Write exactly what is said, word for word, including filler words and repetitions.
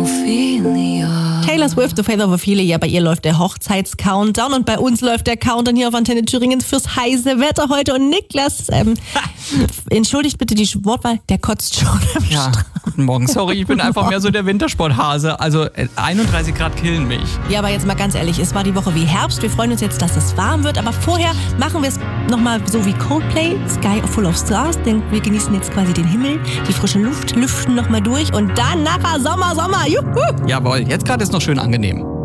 Ophelia. Taylor Swift, The Faith of Ophelia. Bei ihr läuft der Hochzeits-Countdown und bei uns läuft der Countdown hier auf Antenne Thüringen fürs heiße Wetter heute. Und Niklas, ähm, entschuldigt bitte die Wortwahl, der kotzt schon am Ja, guten Morgen. Sorry, ich bin einfach mehr so der Wintersporthase. Also äh, einunddreißig Grad killen mich. Ja, aber jetzt mal ganz ehrlich, es war die Woche wie Herbst. Wir freuen uns jetzt, dass es warm wird. Aber vorher machen wir es nochmal so wie Coldplay, Sky Full of Stars. Denn wir genießen jetzt quasi den Himmel, die frische Luft, lüften nochmal durch und dann nachher Sommer, Sommer. Juhu! Jawohl, jetzt gerade ist noch schön angenehm.